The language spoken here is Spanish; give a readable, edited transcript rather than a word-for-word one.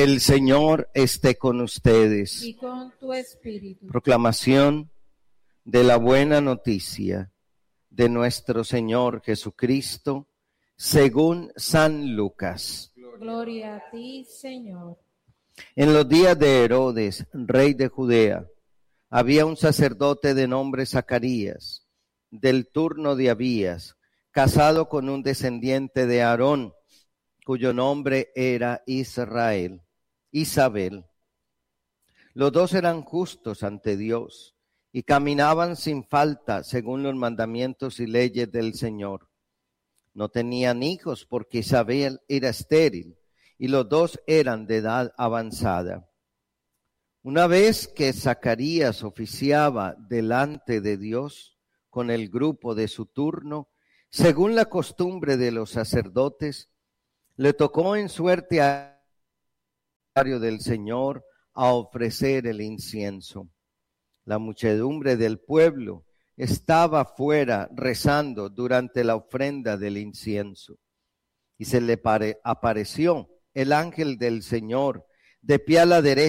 El Señor esté con ustedes. Y con tu espíritu. Proclamación de la buena noticia de nuestro Señor Jesucristo, según San Lucas. Gloria a ti, Señor. En los días de Herodes, rey de Judea, había un sacerdote de nombre Zacarías, del turno de Abías, casado con un descendiente de Aarón, cuyo nombre era Isabel. Los dos eran justos ante Dios y caminaban sin falta según los mandamientos y leyes del Señor. No tenían hijos porque Isabel era estéril y los dos eran de edad avanzada. Una vez que Zacarías oficiaba delante de Dios con el grupo de su turno, según la costumbre de los sacerdotes, le tocó en suerte a del Señor a ofrecer el incienso. La muchedumbre del pueblo estaba fuera rezando durante la ofrenda del incienso. Y se le apareció el ángel del Señor de pie a la derecha